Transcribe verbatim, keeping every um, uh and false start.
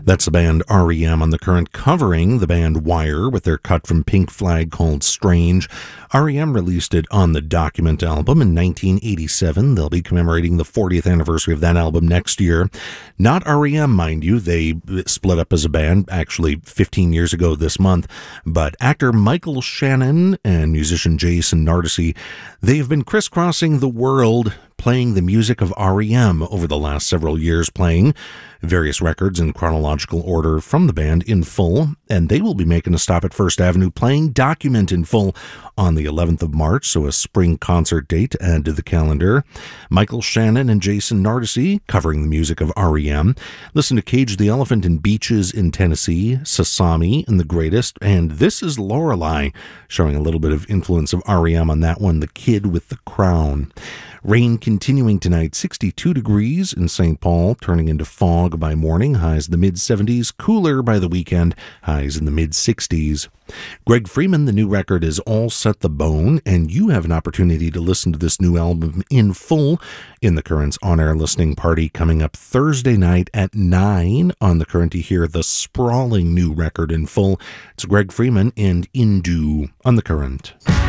That's the band R E M on the Current, covering the band Wire with their cut from Pink Flag called Strange. R E M released it on the Document album in nineteen eighty-seven. They'll be commemorating the fortieth anniversary of that album next year. Not R E M, mind you. They split up as a band actually fifteen years ago this month. But actor Michael Shannon and musician Jason Nardessi, they've been crisscrossing the world playing the music of R E M over the last several years, playing various records in chronological order from the band in full, and they will be making a stop at First Avenue playing Document in full on the eleventh of March, so a spring concert date to add to the calendar. Michael Shannon and Jason Nardessi covering the music of R E M. Listen to Cage the Elephant and Beaches in Tennessee, Sasami and The Greatest, and This Is Lorelei, showing a little bit of influence of R E M on that one, The Kid with the Crown. Rain continuing tonight, sixty-two degrees in Saint Paul, turning into fog by morning, highs in the mid seventies, cooler by the weekend, highs in the mid sixties. Greg Freeman, the new record is All Set the Bone, and you have an opportunity to listen to this new album in full in the Current's on-air listening party coming up Thursday night at nine on the Current to hear the sprawling new record in full. It's Greg Freeman and Indu on the Current.